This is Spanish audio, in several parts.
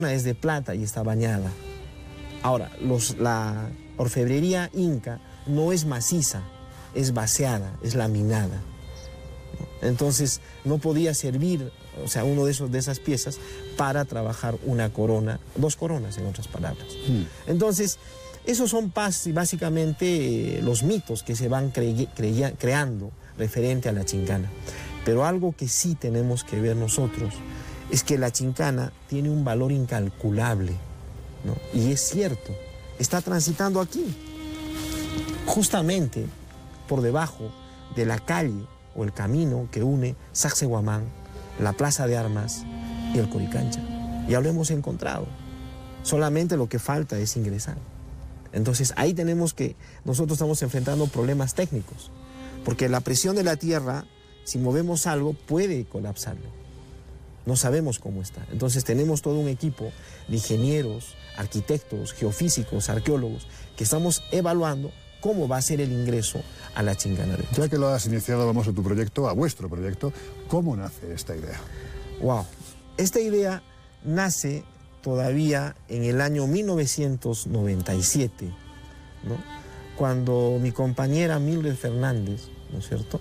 es de plata y está bañada. Ahora, la orfebrería inca no es maciza, es vaciada, es laminada. Entonces no podía servir, o sea, uno de esas piezas para trabajar una corona, 2 coronas en otras palabras. Entonces, esos son básicamente los mitos que se van creando referente a la chincana. Pero algo que sí tenemos que ver nosotros es que la chincana tiene un valor incalculable, ¿no? Y es cierto, está transitando aquí, justamente por debajo de la calle o el camino que une Sacsayhuamán, la Plaza de Armas y el Coricancha. Ya lo hemos encontrado, solamente lo que falta es ingresar. Entonces ahí nosotros estamos enfrentando problemas técnicos, porque la presión de la tierra, si movemos algo, puede colapsarlo. No sabemos cómo está. Entonces tenemos todo un equipo de ingenieros, arquitectos, geofísicos, arqueólogos, que estamos evaluando cómo va a ser el ingreso a la chincana. Ya que lo has iniciado, vamos a tu proyecto, a vuestro proyecto. ¿Cómo nace esta idea? Wow. Esta idea nace todavía en el año 1997, ¿no? Cuando mi compañera Mildred Fernández, ¿no es cierto?,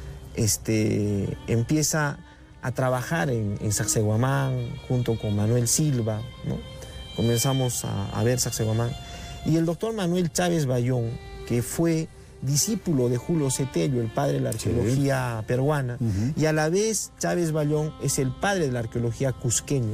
empieza a trabajar en Sacsayhuamán junto con Manuel Silva, ¿no? Comenzamos a ver Sacsayhuamán. Y el doctor Manuel Chávez Bayón, que fue discípulo de Julio Cetello, el padre de la arqueología peruana, y a la vez Chávez Bayón es el padre de la arqueología cusqueña,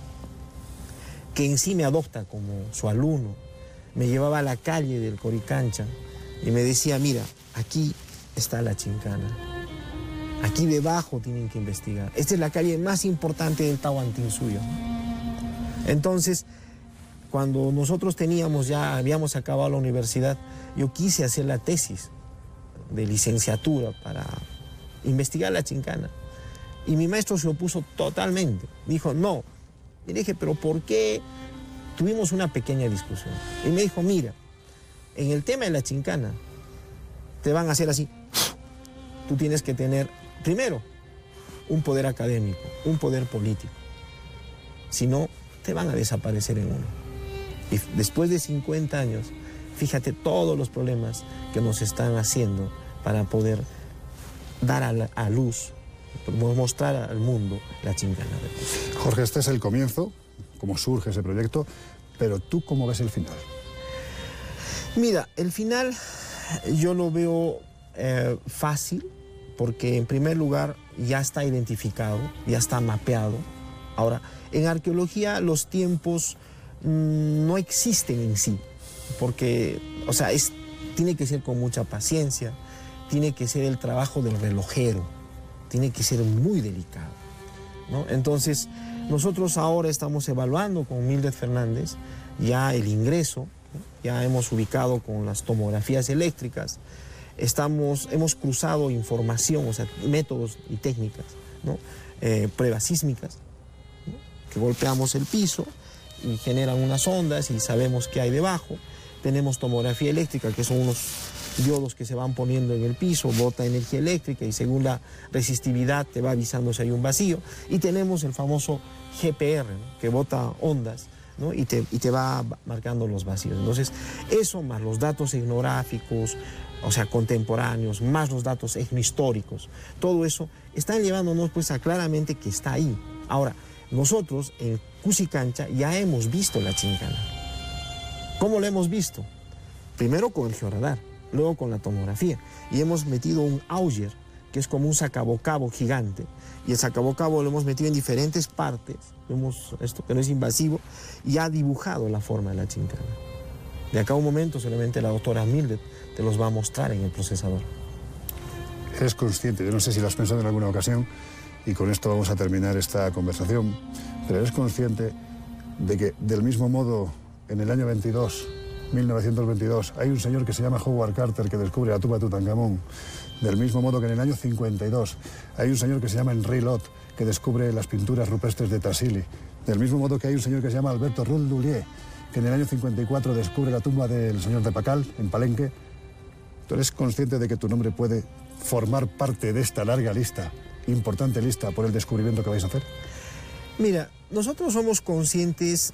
que en sí me adopta como su alumno. Me llevaba a la calle del Coricancha y me decía, mira, aquí está la chincana. Aquí debajo tienen que investigar. Esta es la calle más importante del Tahuantinsuyo. Entonces, cuando nosotros habíamos acabado la universidad, yo quise hacer la tesis de licenciatura para investigar la chincana. Y mi maestro se opuso totalmente. Dijo, no. Y le dije, ¿pero por qué? Tuvimos una pequeña discusión. Y me dijo, mira, en el tema de la chincana, te van a hacer así. Tú tienes que tener, primero, un poder académico, un poder político. Si no, te van a desaparecer en uno. Y después de 50 años, fíjate todos los problemas que nos están haciendo para poder dar a luz, mostrar al mundo la chincana. Jorge, este es el comienzo, cómo surge ese proyecto, pero ¿tú cómo ves el final? Mira, el final yo lo veo fácil, porque en primer lugar ya está identificado, ya está mapeado. Ahora, en arqueología los tiempos no existen en sí, porque, o sea, tiene que ser con mucha paciencia, tiene que ser el trabajo del relojero, tiene que ser muy delicado, ¿no? Entonces, nosotros ahora estamos evaluando con Mildred Fernández ya el ingreso, ¿no? Ya hemos ubicado con las tomografías eléctricas, hemos cruzado información, o sea, métodos y técnicas, ¿no? Pruebas sísmicas, ¿no? Que golpeamos el piso y generan unas ondas y sabemos qué hay debajo. Tenemos tomografía eléctrica, que son unos diodos que se van poniendo en el piso, bota energía eléctrica y según la resistividad te va avisando si hay un vacío. Y tenemos el famoso GPR, ¿no? Que bota ondas, ¿no? y te va marcando los vacíos. Entonces, eso más los datos etnográficos, o sea, contemporáneos, más los datos etnohistóricos, todo eso están llevándonos pues a claramente que está ahí. Ahora, nosotros en Cusicancha ya hemos visto la chincana. ¿Cómo lo hemos visto? Primero con el georradar, luego con la tomografía, y hemos metido un auger, que es como un sacabocabo gigante, y el sacabocabo lo hemos metido en diferentes partes, esto que no es invasivo, y ha dibujado la forma de la chincana. De acá a un momento solamente la doctora Mildred te los va a mostrar en el procesador. Eres consciente, yo no sé si lo has pensado en alguna ocasión, y con esto vamos a terminar esta conversación, pero eres consciente de que del mismo modo en el año 1922, hay un señor que se llama Howard Carter que descubre la tumba de Tutankamón. Del mismo modo que en el año 52 hay un señor que se llama Henri Lot que descubre las pinturas rupestres de Tassili. Del mismo modo que hay un señor que se llama Alberto Rull-Dulier que en el año 54 descubre la tumba del señor de Pacal, en Palenque. ¿Tú eres consciente de que tu nombre puede formar parte de esta larga lista, importante lista, por el descubrimiento que vais a hacer? Mira, nosotros somos conscientes